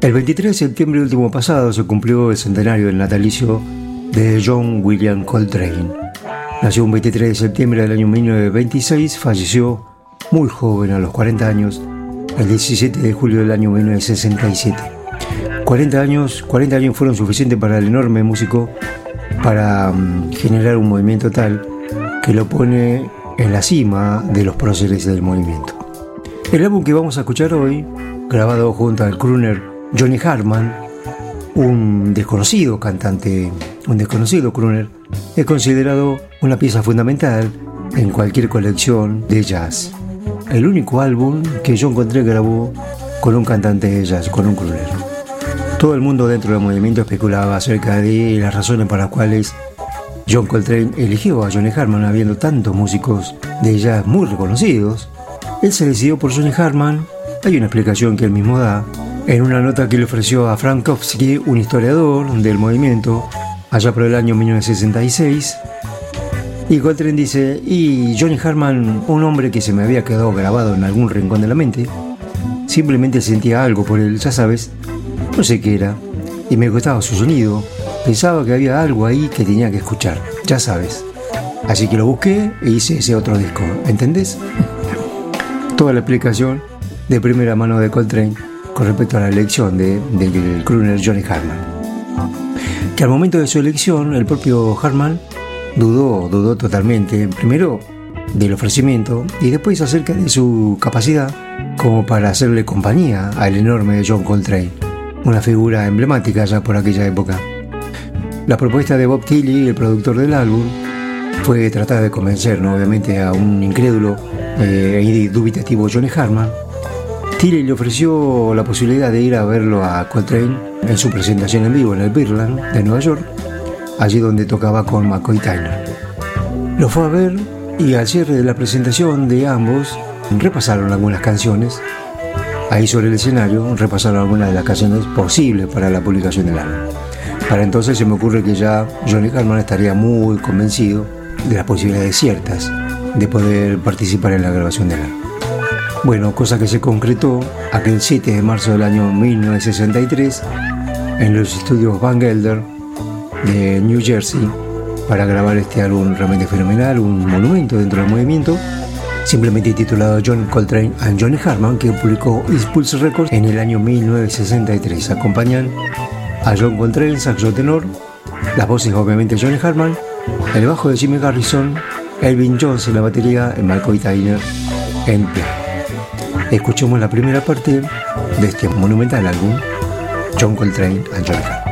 El 23 de septiembre último pasado se cumplió el centenario del natalicio de John William Coltrane. Nació un 23 de septiembre del año 1926, falleció muy joven, a los 40 años, el 17 de julio del año 1967. 40 años fueron suficientes para el enorme músico para generar un movimiento tal que lo pone en la cima de los próceres del movimiento. El álbum que vamos a escuchar hoy, grabado junto al crooner Johnny Hartman, un desconocido cantante, un desconocido crooner, es considerado una pieza fundamental en cualquier colección de jazz. El único álbum que John Coltrane grabó con un cantante de jazz, con un crooner. Todo el mundo dentro del movimiento especulaba acerca de las razones por las cuales John Coltrane eligió a Johnny Hartman, habiendo tantos músicos de jazz muy reconocidos. Él se decidió por Johnny Hartman. Hay una explicación que él mismo da en una nota que le ofreció a Frank Kofsky, un historiador del movimiento, allá por el año 1966. Y Coltrane dice: y Johnny Hartman, un hombre que se me había quedado grabado en algún rincón de la mente, simplemente sentía algo por él, ya sabes, no sé qué era, y me gustaba su sonido, pensaba que había algo ahí que tenía que escuchar, ya sabes. Así que lo busqué e hice ese otro disco, ¿entendés? Toda la explicación de primera mano de Coltrane con respecto a la elección del crooner Johnny Hartman. Que al momento de su elección, el propio Hartman dudó totalmente, primero del ofrecimiento y después acerca de su capacidad como para hacerle compañía al enorme John Coltrane, una figura emblemática ya por aquella época. La propuesta de Bob Tilly, el productor del álbum, fue tratar de convencer, ¿no?, obviamente, a un incrédulo e dubitativo Johnny Hartman. Tilly le ofreció la posibilidad de ir a verlo a Coltrane en su presentación en vivo en el Birdland de Nueva York, allí donde tocaba con McCoy Tyner. Lo fue a ver y al cierre de la presentación de ambos repasaron algunas canciones. Ahí sobre el escenario repasaron algunas de las canciones posibles para la publicación del álbum. Para entonces se me ocurre que ya Johnny Hartman estaría muy convencido de las posibilidades ciertas de poder participar en la grabación del álbum. Bueno, cosa que se concretó aquel 7 de marzo del año 1963 en los estudios Van Gelder de New Jersey para grabar este álbum realmente fenomenal, un monumento dentro del movimiento, simplemente titulado John Coltrane and Johnny Hartman, que publicó Impulse Records en el año 1963. Acompañan a John Coltrane, saxo tenor, las voces obviamente Johnny Hartman, el bajo de Jimmy Garrison, Elvin Jones en la batería y McCoy Tyner en piano. Escuchemos la primera parte de este monumental álbum, John Coltrane and Johnny Hartman.